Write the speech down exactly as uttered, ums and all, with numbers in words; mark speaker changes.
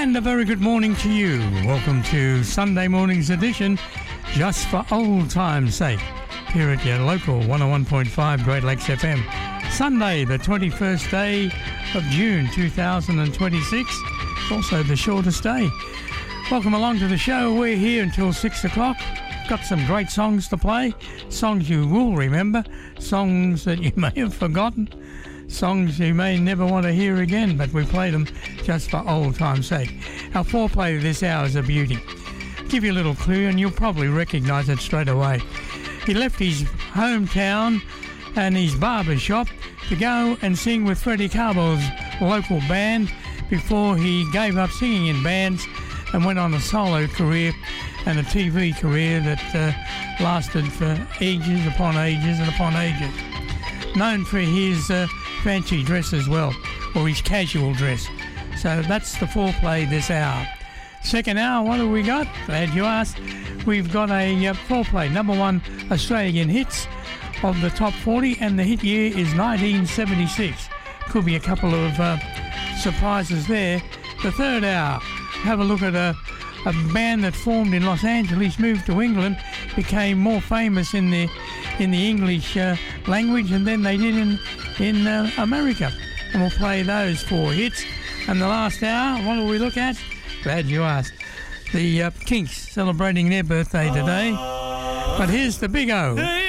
Speaker 1: And a very good morning to you. Welcome to Sunday morning's edition, Just for Old Time's Sake, here at your local one oh one point five Great Lakes F M. Sunday, the twenty-first day of June two thousand twenty-six, also the shortest day. Welcome along to the show. We're here until six o'clock. Got some great songs to play, songs you will remember, songs that you may have forgotten, songs you may never want to hear again, but we play them just for old time's sake. Our foreplay this hour is a beauty. I'll give you a little clue and you'll probably recognise it straight away. He left his hometown and his barber shop to go and sing with Freddie Carbell's local band before he gave up singing in bands and went on a solo career and a T V career that uh, lasted for ages upon ages and upon ages. Known for his uh, fancy dress as well, or his casual dress. So that's the foreplay this hour. Second hour, what have we got? Glad you asked. We've got a uh, foreplay, number one Australian hits of the top forty, and the hit year is nineteen seventy-six. Could be a couple of uh, surprises there. The third hour, have a look at a, a band that formed in Los Angeles, moved to England, became more famous in the in the English uh, language, and then they did in in uh, America. And we'll play those four hits. And the last hour, what will we look at? Glad you asked. The uh, Kinks celebrating their birthday today. But here's the Big O.